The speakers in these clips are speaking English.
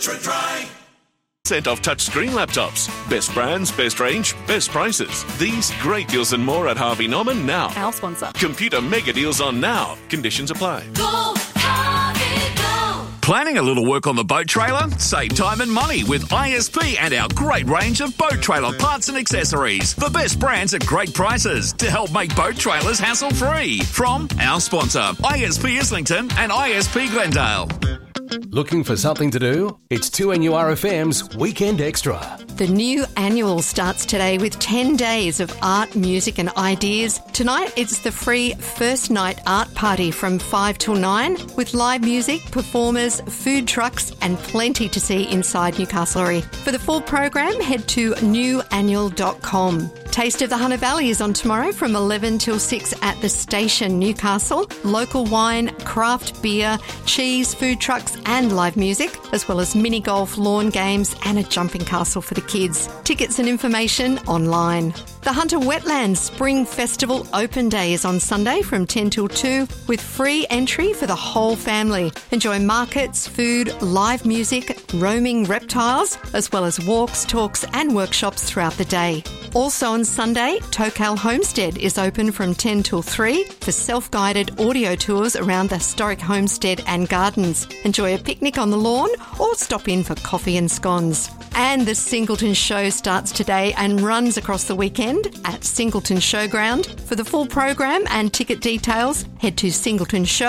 Try. Cent off touchscreen laptops. Best brands, best range, best prices. These great deals and more at Harvey Norman now. Our sponsor. Computer mega deals on now. Conditions apply. Go, Harvey, go! Planning a little work on the boat trailer? Save time and money with ISP and our great range of boat trailer parts and accessories. The best brands at great prices to help make boat trailers hassle-free. From our sponsor, ISP Islington and ISP Glendale. Looking for something to do? It's 2NURFM's Weekend Extra. The new annual starts today with 10 days of art, music and ideas. Tonight, it's the free first night art party from 5 till 9 with live music, performers, food trucks and plenty to see inside Newcastlery. For the full program, head to newannual.com. Taste of the Hunter Valley is on tomorrow from 11 till 6 at the station, Newcastle. Local wine, craft beer, cheese, food trucks and live music, as well as mini golf, lawn games and a jumping castle for the kids. Tickets and information online. The Hunter Wetlands Spring Festival Open Day is on Sunday from 10 till 2 with free entry for the whole family. Enjoy markets, food, live music, roaming reptiles, as well as walks, talks and workshops throughout the day. Also on Sunday, Tokal Homestead is open from 10 till 3 for self-guided audio tours around the historic homestead and gardens. Enjoy a picnic on the lawn or stop in for coffee and scones. And the Singleton Show starts today and runs across the weekend at Singleton Showground. For the full program and ticket details, head to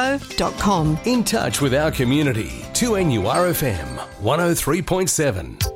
singletonshow.com. In touch with our community, 2NURFM 103.7.